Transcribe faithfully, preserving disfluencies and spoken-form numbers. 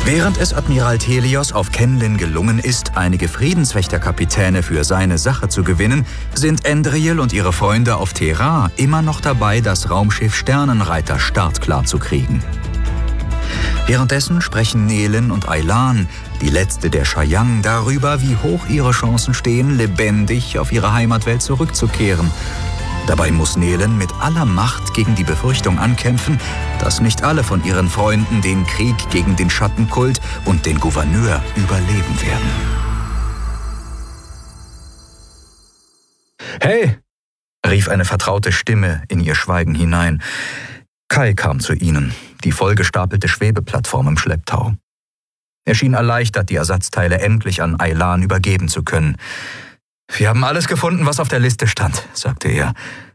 Während es Admiral Thelios auf Kenlin gelungen ist, einige Friedenswächterkapitäne für seine Sache zu gewinnen, sind Endril und ihre Freunde auf Terra immer noch dabei, das Raumschiff Sternenreiter startklar zu kriegen. Währenddessen sprechen Nehlen und Aylan, die letzte der Shayang, darüber, wie hoch ihre Chancen stehen, lebendig auf ihre Heimatwelt zurückzukehren. Dabei muss Nehlen mit aller Macht gegen die Befürchtung ankämpfen, dass nicht alle von ihren Freunden den Krieg gegen den Schattenkult und den Gouverneur überleben werden. »Hey«, rief eine vertraute Stimme in ihr Schweigen hinein. Kai kam zu ihnen, die vollgestapelte Schwebeplattform im Schlepptau. Er schien erleichtert, die Ersatzteile endlich an Aylan übergeben zu können. »Wir haben alles gefunden, was auf der Liste stand«, sagte er.